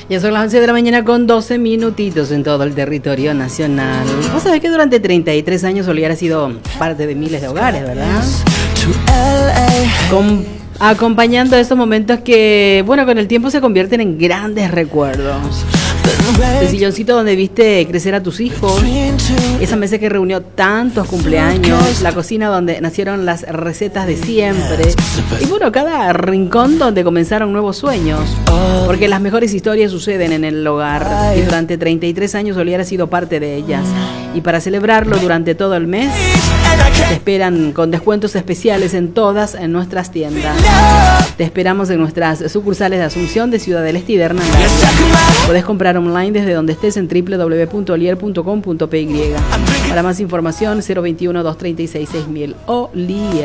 Ya son las 11 de la mañana con 12 minutitos en todo el territorio nacional. Vos sabés que durante 33 años Oliar ha sido parte de miles de hogares, ¿verdad? Acompañando estos momentos que, bueno, con el tiempo se convierten en grandes recuerdos. El silloncito donde viste crecer a tus hijos, esa mesa que reunió tantos cumpleaños, la cocina donde nacieron las recetas de siempre y bueno, cada rincón donde comenzaron nuevos sueños, porque las mejores historias suceden en el hogar y durante 33 años Oliar ha sido parte de ellas. Y para celebrarlo durante todo el mes te esperan con descuentos especiales en todas nuestras tiendas. Te esperamos en nuestras sucursales de Asunción, de Ciudad del Este y de Hernandez. Podés comprar online desde donde estés en www.olier.com.py. Para más información 021-236-6000. Olier.